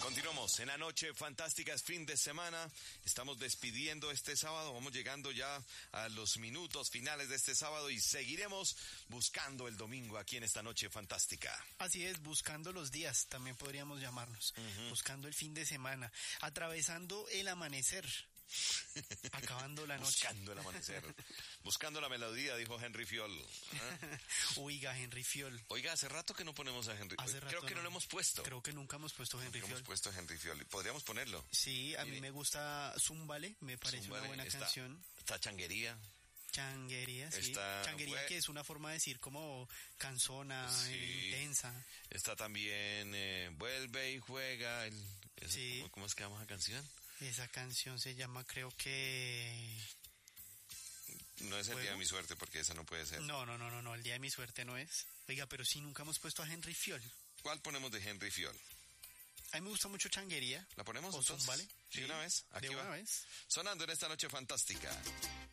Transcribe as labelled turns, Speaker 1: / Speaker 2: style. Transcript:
Speaker 1: Continuamos en la noche fantástica, es fin de semana, estamos despidiendo este sábado, vamos llegando ya a los minutos finales de este sábado y seguiremos buscando el domingo aquí en esta noche fantástica.
Speaker 2: Así es, buscando los días, también podríamos llamarnos, buscando el fin de semana, atravesando el amanecer. Acabando la noche.
Speaker 1: Buscando el amanecer. Buscando la melodía, dijo Henry Fiol. ¿Ah?
Speaker 2: Oiga, Henry Fiol.
Speaker 1: Oiga, hace rato que no ponemos a Henry. Creo que no lo hemos puesto.
Speaker 2: Creo que nunca hemos puesto Henry Fiol.
Speaker 1: Hemos puesto a Henry Fiol. Podríamos ponerlo.
Speaker 2: Sí, a mí me gusta Zúmbale, me parece una buena canción.
Speaker 1: Está Changuería.
Speaker 2: Changuería, sí. Changuería, que es una forma de decir como canzona, intensa.
Speaker 1: Está también Vuelve y Juega.
Speaker 2: Sí.
Speaker 1: ¿Cómo es que llama esa canción?
Speaker 2: Esa canción se llama, creo que...
Speaker 1: No es el Día de mi Suerte, porque esa no puede ser.
Speaker 2: No, el Día de mi Suerte no es. Oiga, pero sí, nunca hemos puesto a Henry Fiol.
Speaker 1: ¿Cuál ponemos de Henry Fiol?
Speaker 2: A mí me gusta mucho Changuería.
Speaker 1: ¿La ponemos
Speaker 2: entonces?
Speaker 1: ¿Vale? Sí, una vez. Aquí
Speaker 2: de
Speaker 1: va.
Speaker 2: una vez.
Speaker 1: Sonando en esta noche fantástica.